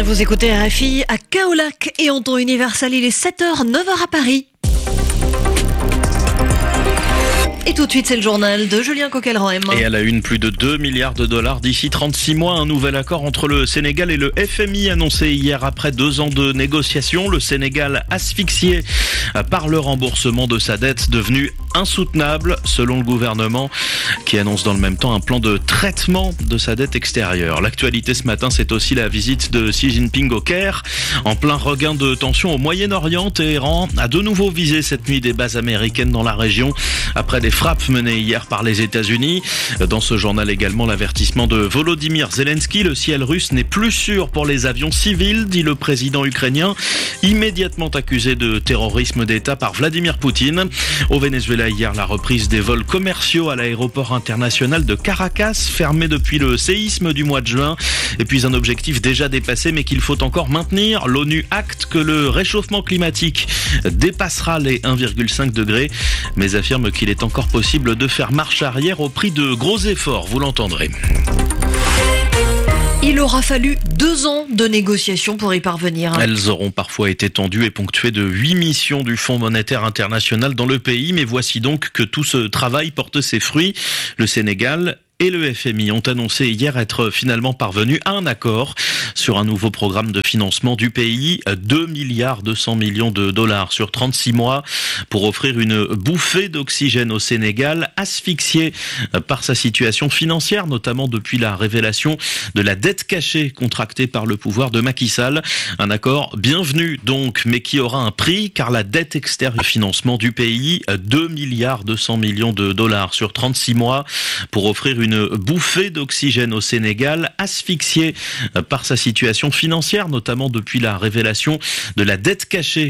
Vous écoutez RFI à Kaolack et en temps universel, il est 7h, 9h à Paris. Et tout de suite, c'est le journal de Julien Coquelin. Et à la une, plus de 2 milliards de dollars d'ici 36 mois. Un nouvel accord entre le Sénégal et le FMI annoncé hier après 2 ans de négociations. Le Sénégal asphyxié par le remboursement de sa dette devenue insoutenable selon le gouvernement qui annonce dans le même temps un plan de traitement de sa dette extérieure. L'actualité ce matin, c'est aussi la visite de Xi Jinping au Caire. En plein regain de tension au Moyen-Orient, Téhéran a de nouveau visé cette nuit des bases américaines dans la région après des frappes menées hier par les États-Unis. Dans ce journal également, l'avertissement de Volodymyr Zelensky. Le ciel russe n'est plus sûr pour les avions civils, dit le président ukrainien, immédiatement accusé de terrorisme d'État par Vladimir Poutine. Au Venezuela, hier, la reprise des vols commerciaux à l'aéroport international de Caracas, fermé depuis le séisme du mois de juin. Et puis un objectif déjà dépassé, mais qu'il faut encore maintenir. L'ONU acte que le réchauffement climatique dépassera les 1,5 degrés, mais affirme qu'il est encore possible de faire marche arrière au prix de gros efforts. Vous l'entendrez. Il aura fallu 2 ans de négociations pour y parvenir. Elles auront parfois été tendues et ponctuées de 8 missions du Fonds monétaire international dans le pays. Mais voici donc que tout ce travail porte ses fruits. Le Sénégal et le FMI ont annoncé hier être finalement parvenus à un accord sur un nouveau programme de financement du pays, 2 milliards 200 millions de dollars sur 36 mois pour offrir une bouffée d'oxygène au Sénégal, asphyxié par sa situation financière, notamment depuis la révélation de la dette cachée contractée par le pouvoir de Macky Sall. Un accord bienvenu donc, mais qui aura un prix car la dette extérieure du financement du pays, 2 milliards 200 millions de dollars sur 36 mois pour offrir une bouffée d'oxygène au Sénégal, asphyxié par sa situation financière, notamment depuis la révélation de la dette cachée